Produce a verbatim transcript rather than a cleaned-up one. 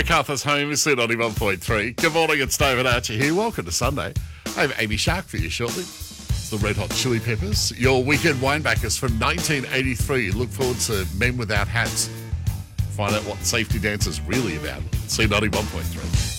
MacArthur's home is at ninety-one point three. Good morning, it's David Archer here. Welcome to Sunday. I have Amy Shark for you shortly. It's the Red Hot Chili Peppers, your weekend winebackers from nineteen eighty-three. Look forward to Men Without Hats. Find out what Safety Dance is really about. C ninety-one point three.